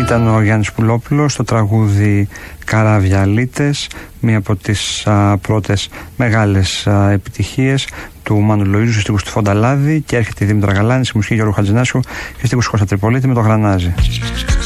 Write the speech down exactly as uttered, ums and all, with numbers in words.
Ήταν ο Γιάννης Πουλόπουλος στο τραγούδι Καραβιαλίτες, μία από τις α, πρώτες μεγάλες α, επιτυχίες του Μάνου Λοΐζου στους στίχους του Φονταλάδη, και έρχεται η Δήμητρα Γαλάνη, στη μουσική Γιώργου Χατζηνάσου και στίχους Κώστα Τριπολίτη με το Γρανάζι.